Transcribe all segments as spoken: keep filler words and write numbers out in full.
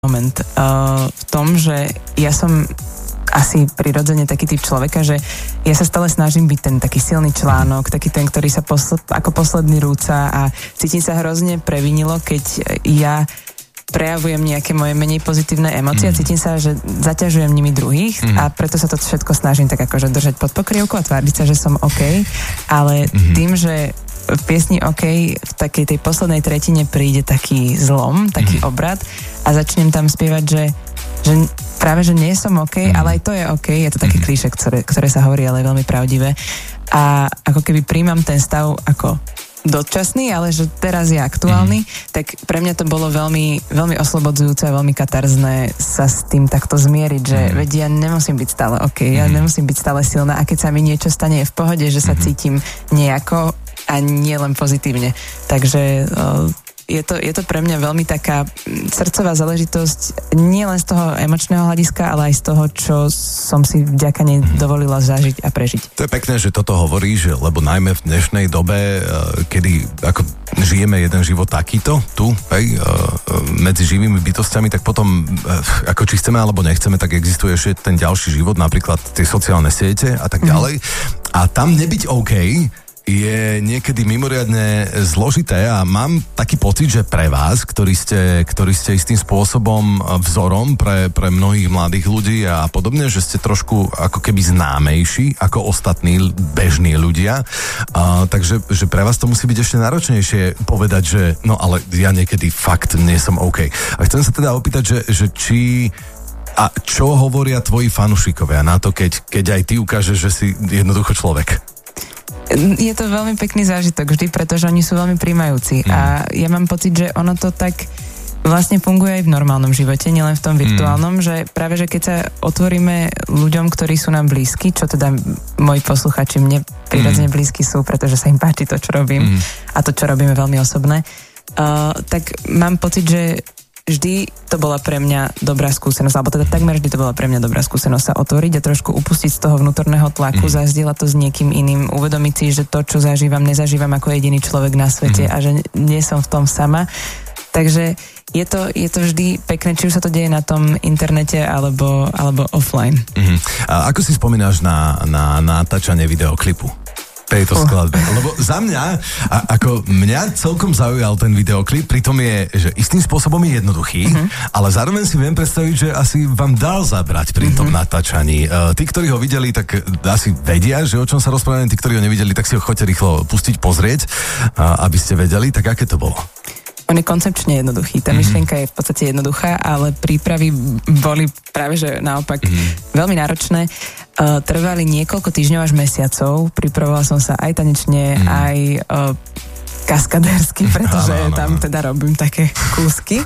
moment uh, v tom, že ja som asi prirodzene taký typ človeka, že ja sa stále snažím byť ten taký silný článok, taký ten, ktorý sa posl- ako posledný rúca a cítim sa hrozne previnilo, keď ja prejavujem nejaké moje menej pozitívne emócie a cítim sa, že zaťažujem nimi druhých mm. a preto sa to všetko snažím tak akože držať pod pokrievkou a tváriť sa, že som OK, ale mm-hmm. tým, že v piesni OK v takej tej poslednej tretine príde taký zlom, taký mm. obrad a začnem tam spievať, že, že práve, že nie som OK, mm. ale aj to je OK, je to také mm. klíše, ktoré, ktoré sa hovorí, ale je veľmi pravdivé a ako keby príjmam ten stav ako dočasný, ale že teraz je aktuálny, mm. tak pre mňa to bolo veľmi, veľmi oslobodzujúce a veľmi katarzné sa s tým takto zmieriť, že mm. veď ja nemusím byť stále OK, ja mm. nemusím byť stále silná a keď sa mi niečo stane je v pohode, že sa mm. cítim nejako a nie len pozitívne. Takže je to, je to pre mňa veľmi taká srdcová záležitosť nie len z toho emočného hľadiska, ale aj z toho, čo som si vďaka nej dovolila zažiť a prežiť. To je pekné, že toto hovoríš, lebo najmä v dnešnej dobe, kedy ako žijeme jeden život takýto, tu, hej, medzi živými bytostiami, tak potom, ako či chceme alebo nechceme, tak existuje ešte ten ďalší život, napríklad tie sociálne siete a tak ďalej. Mm. A tam nebyť OK je niekedy mimoriadne zložité a mám taký pocit, že pre vás, ktorí ste, ktorí ste istým spôsobom vzorom pre, pre mnohých mladých ľudí a podobne, že ste trošku ako keby známejší ako ostatní bežní ľudia, a, takže že pre vás to musí byť ešte náročnejšie povedať, že no ale ja niekedy fakt nie som OK. A chcem sa teda opýtať, že, že či a čo hovoria tvoji fanúšikovia na to, keď, keď aj ty ukážeš, že si jednoducho človek? Je to veľmi pekný zážitok vždy, pretože oni sú veľmi príjmajúci. Mm. A ja mám pocit, že ono to tak vlastne funguje aj v normálnom živote, nielen v tom virtuálnom, mm. že práve, že keď sa otvoríme ľuďom, ktorí sú nám blízki, čo teda moji posluchači mne prirodzene mm. blízki sú, pretože sa im páči to, čo robím mm. a to, čo robíme veľmi osobné, uh, tak mám pocit, že vždy to bola pre mňa dobrá skúsenosť, alebo teda takmer vždy to bola pre mňa dobrá skúsenosť sa otvoriť a trošku upustiť z toho vnútorného tlaku, mm. zazdieľať to s niekým iným, uvedomiť si, že to, čo zažívam, nezažívam ako jediný človek na svete mm. a že nie som v tom sama. Takže je to, je to vždy pekné, či už sa to deje na tom internete alebo, alebo offline. Mm. A ako si spomínaš na, na natáčanie videoklipu tejto uh. skladbe? Lebo za mňa, a, ako mňa celkom zaujal ten videoklip, pritom je, že istým spôsobom je jednoduchý, uh-huh. ale zároveň si viem predstaviť, že asi vám dal zabrať pri tom uh-huh. natáčaní. Uh, tí, ktorí ho videli, tak asi vedia, že o čom sa rozprávame, tí, ktorí ho nevideli, tak si ho choďte rýchlo pustiť, pozrieť, uh, aby ste vedeli, tak aké to bolo? On je koncepčne jednoduchý. Tá mm-hmm. myšlienka je v podstate jednoduchá, ale prípravy boli práve, že naopak mm-hmm. veľmi náročné. Uh, trvali niekoľko týždňov až mesiacov. Pripravovala som sa aj tanečne, mm-hmm. aj uh, kaskadérsky, pretože áno, áno. tam teda robím také kúsky.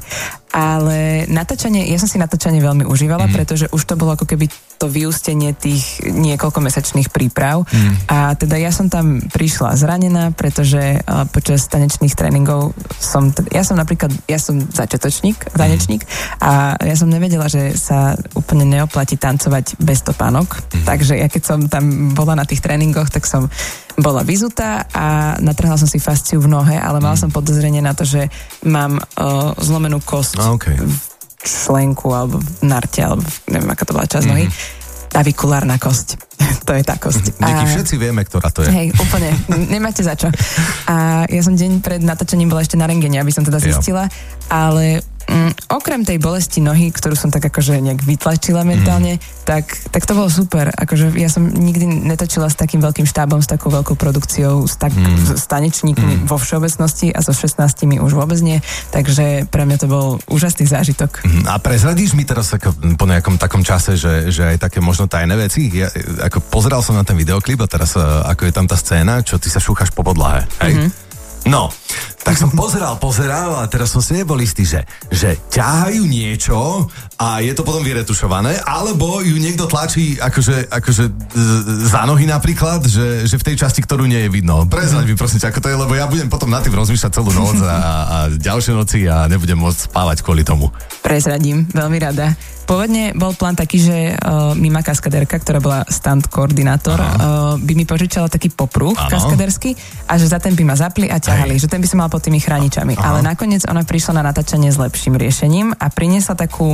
Ale natáčanie, ja som si natáčanie veľmi užívala, mm. pretože už to bolo ako keby to vyústenie tých niekoľkomesačných príprav. Mm. A teda ja som tam prišla zranená, pretože uh, počas tanečných tréningov som, ja som napríklad, ja som začiatočník, tanečník mm. a ja som nevedela, že sa úplne neoplatí tancovať bez topánok. Mm. Takže ja keď som tam bola na tých tréningoch, tak som bola vyzutá a natrhla som si fasciu v nohe, ale mala som podozrenie na to, že mám uh, zlomenú kosť okay. v členku alebo v narte, alebo neviem, aká to bola časť nohy. Mm-hmm. Avikulárna kosť. To je tá kosť. Díky, a... všetci vieme, ktorá to je. Hej, úplne. Nemáte za čo. A ja som deň pred natáčaním bola ešte na rentgene, aby som teda zistila, jo. ale mm, okrem tej bolesti nohy, ktorú som tak akože nejak vytlačila mentálne, mm. tak, tak to bolo super. Akože ja som nikdy netočila s takým veľkým štábom, s takou veľkou produkciou, s, tak, mm. s tanečníkmi mm. vo všeobecnosti a so šestnástimi už vôbec nie. Takže pre mňa to bol úžasný zážitok. Mm. A prezradíš mi teraz ako, po nejakom takom čase, že, že aj také možno tajné veci? Ja, ako pozeral som na ten videoklip a teraz ako je tam tá scéna, čo ty sa šúchaš po podlahe, hej? Mm-hmm. No, tak som pozeral, pozeral a teraz som si nebol istý, že, že ťahajú niečo a je to potom vyretušované, alebo ju niekto tlačí akože, akože za nohy napríklad, že, že v tej časti, ktorú nie je vidno. Prezraď mi prosím ťa, ako to je, lebo ja budem potom na tým rozmýšľať celú noc a, a ďalšie noci a nebudem môcť spávať kvôli tomu. Prezradím, veľmi rada. Pôvodne bol plán taký, že uh, Mima kaskaderka, ktorá bola stand koordinátor, uh, by mi požičala taký popruh ano. kaskaderský a že za ten by ma zapli a ťahali, Hej. že ten by som mal pod tými chráničami. Aha. Ale nakoniec ona prišla na natáčanie s lepším riešením a priniesla takú